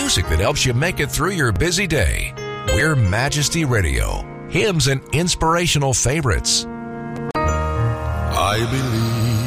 music that helps you make it through your busy day. We're Majesty Radio, hymns and inspirational favorites. I believe